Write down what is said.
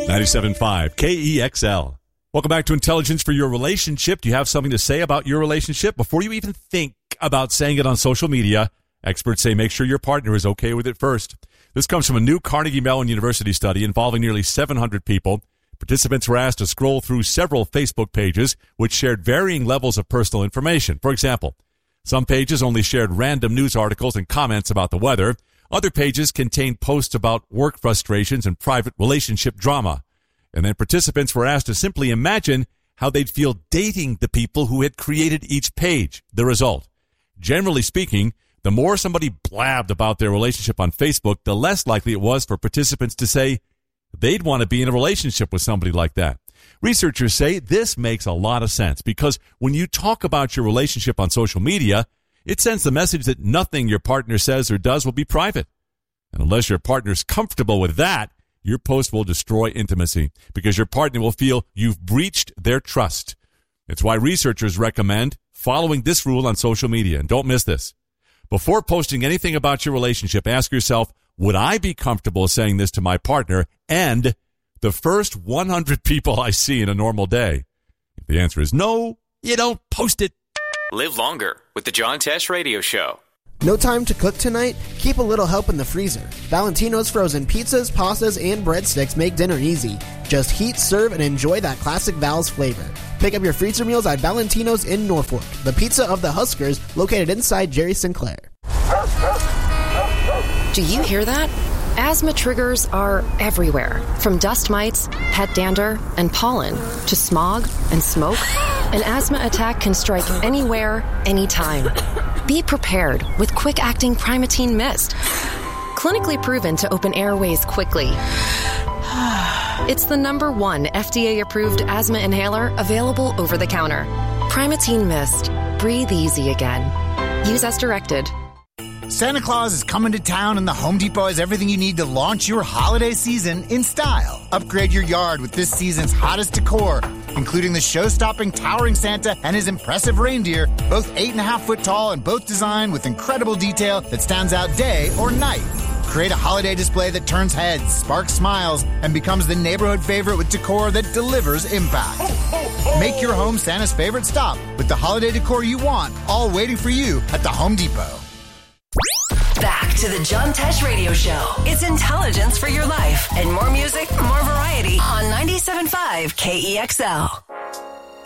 97.5 KEXL. Welcome back to Intelligence for Your Relationship. Do you have something to say about your relationship? Before you even think about saying it on social media, experts say make sure your partner is okay with it first. This comes from a new Carnegie Mellon University study involving nearly 700 people. Participants were asked to scroll through several Facebook pages which shared varying levels of personal information. For example, some pages only shared random news articles and comments about the weather. Other pages contained posts about work frustrations and private relationship drama. And then participants were asked to simply imagine how they'd feel dating the people who had created each page. The result: generally speaking, the more somebody blabbed about their relationship on Facebook, the less likely it was for participants to say they'd want to be in a relationship with somebody like that. Researchers say this makes a lot of sense because when you talk about your relationship on social media, it sends the message that nothing your partner says or does will be private. And unless your partner's comfortable with that, your post will destroy intimacy because your partner will feel you've breached their trust. It's why researchers recommend following this rule on social media. And don't miss this. Before posting anything about your relationship, ask yourself, would I be comfortable saying this to my partner and the first 100 people I see in a normal day? If the answer is no, you don't post it. Live longer with the John Tesh Radio Show. No time to cook tonight? Keep a little help in the freezer. Valentino's frozen pizzas, pastas, and breadsticks make dinner easy. Just heat, serve, and enjoy that classic Val's flavor. Pick up your freezer meals at Valentino's in Norfolk, the pizza of the Huskers, located inside Jerry Sinclair. Do you hear that? Asthma triggers are everywhere, from dust mites, pet dander, and pollen, to smog and smoke. An asthma attack can strike anywhere, anytime. Be prepared with quick-acting Primatene Mist. Clinically proven to open airways quickly. It's the #1 FDA-approved asthma inhaler available over the counter. Primatene Mist. Breathe easy again. Use as directed. Santa Claus is coming to town, and the Home Depot has everything you need to launch your holiday season in style. Upgrade your yard with this season's hottest decor, including the show-stopping towering Santa and his impressive reindeer, both 8.5 foot tall and both designed with incredible detail that stands out day or night. Create a holiday display that turns heads, sparks smiles, and becomes the neighborhood favorite with decor that delivers impact. Make your home Santa's favorite stop with the holiday decor you want, all waiting for you at the Home Depot. Back to the John Tesh Radio Show. It's intelligence for your life. And more music, more variety on 97.5 KEXL.